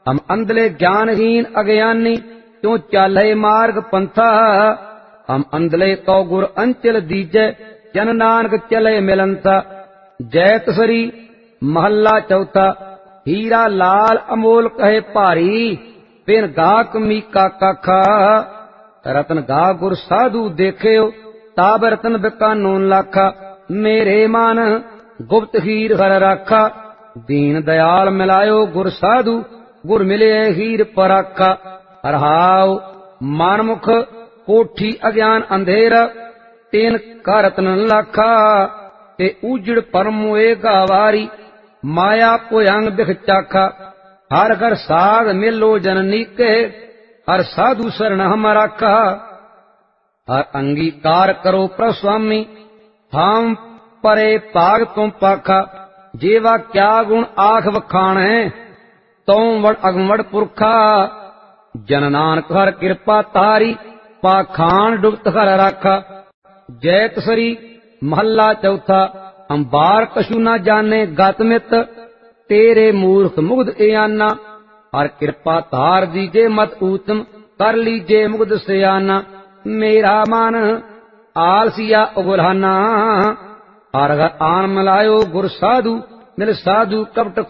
हम अंधले ज्ञानहीन अज्ञानी क्यों चाले मार्ग पंथा। हम अंधले तो गुर अंचल दीजे जन नानक चले मिलंता। जैत सरी महला चौथा। हीरा लाल अमोल कहे भारी बिन गाक मीका काखा। रतन गा गुर साधु देख्यो ताब रतन बिकानो लाखा। मेरे मन गुप्त हीर हर राखा। दीन दयाल मिलायो गुर साधु गुर मिले हीर पराखा। हरहाव मानमुख कोठी अज्ञान अंधेरा तेन का रतन लाखा। ते उजड़ परमोए गावारी माया पोयंग बिख चाखा। हर घर साग मिलो जननी के हर साधु शरण हम राखा। हर अंगीकार करो प्रस्वामी हम परे भाग तुम पाखा। जेवा क्या गुण आख वखाण है तो वड़ अगवड़ पुरखा। जन नानक हर कृपा तारी पाखान डुबत हर राखा। जैत सरी महला चौथा। अंबार कछु न जाने गतमित तेरे मूर्ख मुग्ध एयाना। हर कृपा तार दीजे मत ऊतम कर लीजे मुग्ध सयाना। मेरा मन आलसिया उगुलाना। हर घर आन मिलायो गुर साधु मिल साधु कपट